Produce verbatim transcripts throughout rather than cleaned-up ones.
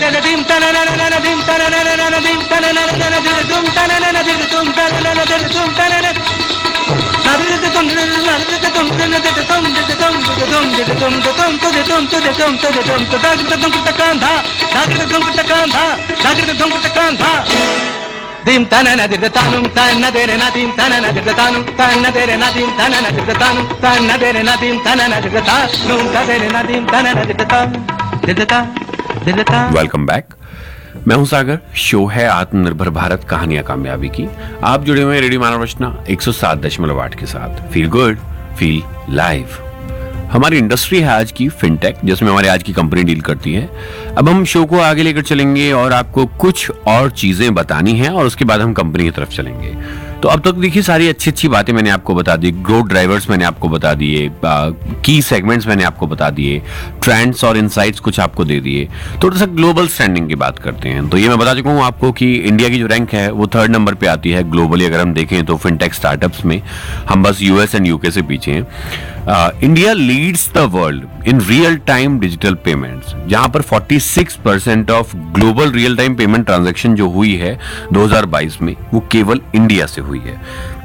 dim tanana dirtanum tanadere nadim tanana dirtanum tanadere nadim tanana dirtanum tanadere nadim tanana dirtanum tanadere nadim tanana dirtanum dirta dirta। Welcome back, मैं हूं सागर। Show है आत्मनिर्भर भारत कहानियां कामयाबी की। आप जुड़े हुए रेडियो मानव रचना एक सौ सात दशमलव आठ के साथ। Feel good feel live. हमारी इंडस्ट्री है आज की फिनटेक, जिसमें हमारी आज की कंपनी डील करती है। अब हम शो को आगे लेकर चलेंगे और आपको कुछ और चीजें बतानी है और उसके बाद हम कंपनी की तरफ चलेंगे। तो अब तक देखिए सारी अच्छी अच्छी बातें मैंने आपको बता दी, ग्रोथ ड्राइवर्स मैंने आपको बता दिए, की सेगमेंट्स मैंने आपको बता दिए, ट्रेंड्स और इनसाइट्स कुछ आपको दे दिए। थोड़ा सा ग्लोबल स्टैंडिंग की बात करते हैं। तो ये मैं बता चुका हूँ आपको कि इंडिया की जो रैंक है वो थर्ड नंबर पे आती है ग्लोबली। अगर हम देखें तो फिनटेक स्टार्टअप्स में हम बस यूएस एंड यूके से पीछे हैं। India leads the world in real time digital payments, जहां पर छियालीस percent of global real time payment transaction जो हुई है दो हज़ार बाईस में वो केवल इंडिया से हुई है।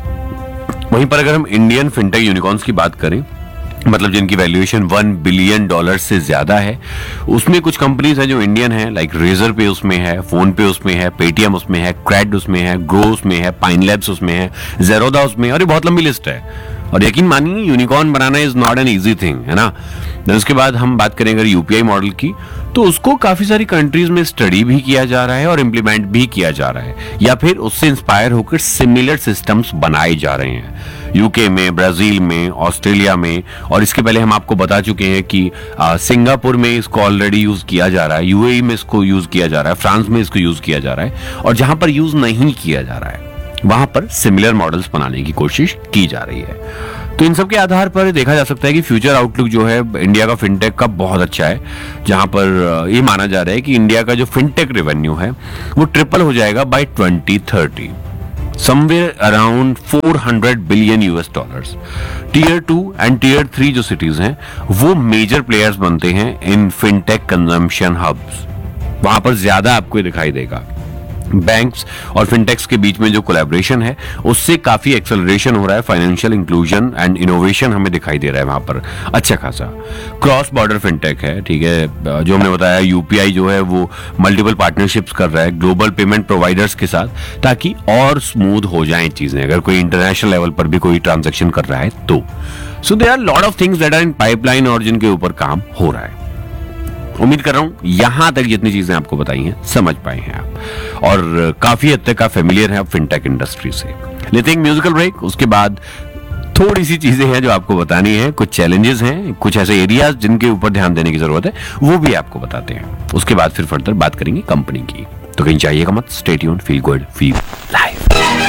वहीं पर अगर हम इंडियन फिनटेक यूनिकॉर्न्स की बात करें, मतलब जिनकी वैल्यूएशन वन बिलियन डॉलर से ज्यादा है, उसमें कुछ कंपनीज हैं जो इंडियन है, लाइक रेजर पे उसमें है, फोन पे उसमें है, पेटीएम उसमें है, क्रेड उसमें है, ग्रो उसमें है, पाइन लैब्स उसमें है, जेरोदा उसमें है, और ये बहुत लंबी लिस्ट है। और यकीन मानिए unicorn banana is not an easy thing, है ना। उसके बाद हम बात करें अगर यूपीआई मॉडल की, तो उसको काफी सारी कंट्रीज में स्टडी भी किया जा रहा है और इम्प्लीमेंट भी किया जा रहा है, या फिर उससे इंस्पायर होकर सिमिलर सिस्टम्स बनाए जा रहे हैं यूके में, ब्राजील में, ऑस्ट्रेलिया में। और इसके पहले हम आपको बता चुके हैं कि आ, सिंगापुर में इसको ऑलरेडी यूज किया जा रहा है, यूएई में इसको यूज किया जा रहा है, फ्रांस में इसको यूज किया जा रहा है, और जहां पर यूज नहीं किया जा रहा है वहां पर सिमिलर मॉडल्स बनाने की कोशिश की जा रही है। तो इन सब के आधार पर देखा जा सकता है कि फ्यूचर आउटलुक जो है इंडिया का फिनटेक का बहुत अच्छा है, जहां पर ये माना जा रहा है कि इंडिया का जो फिनटेक रेवेन्यू है वो ट्रिपल हो जाएगा by twenty thirty, somewhere around four hundred billion US dollars. Tier two and tear three जो सिटीज हैं वो मेजर प्लेयर्स बनते हैं इन फिनटेक कंजम्पशन हब्स। वहां पर ज्यादा आपको दिखाई देगा। बैंक्स और फिनटेक्स के बीच में जो कोलैबोरेशन है उससे काफी एक्सेलरेशन हो रहा है, फाइनेंशियल इंक्लूजन एंड इनोवेशन हमें दिखाई दे रहा है वहां पर अच्छा खासा। क्रॉस बॉर्डर फिनटेक है, ठीक है, जो हमने बताया यूपीआई जो है वो मल्टीपल पार्टनरशिप्स कर रहा है ग्लोबल पेमेंट प्रोवाइडर्स के साथ, ताकि और स्मूथ हो जाएं चीजें अगर कोई इंटरनेशनल लेवल पर भी कोई ट्रांजैक्शन कर रहा है तो। So there are lot of things that are in pipeline और जिनके ऊपर काम हो रहा है। उम्मीद कर रहा हूं यहां तक जितनी चीजें आपको बताई हैं समझ पाए हैं आप, और काफी हद तक आप फेमिलियर हैं आप फिनटेक इंडस्ट्री से। लेते हैं म्यूजिकल ब्रेक, उसके बाद थोड़ी सी चीजें हैं जो आपको बतानी है, कुछ चैलेंजेस हैं, कुछ ऐसे एरियाज जिनके ऊपर ध्यान देने की जरूरत है, वो भी आपको बताते हैं। उसके बाद फिर फर्दर बात करेंगे कंपनी की। तो कहीं जाइएगा मत, stay tuned, feel good feel live.